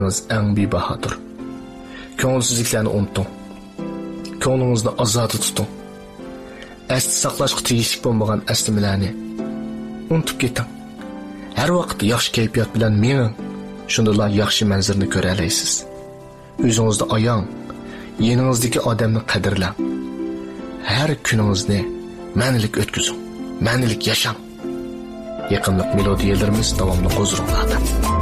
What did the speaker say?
eng bebahodir. Ko'ngilsizliklarni unuting. Ko'nglingizni ozod tuting. Esda saqlashga tegishli bo'lmagan eslimalarni unutib keting. Har vaqt yaxshi kayfiyat bilan mening, shundaylar yaxshi manzarani ko'ra olasiz. O'zingizni oyang, yeningizdagi odamni qadrlang. Har kuningizni ma'nilik o'tkazing, ma'nilik yashang. Yaqinlik melodiyalarimiz davomli qo'zg'almoqda.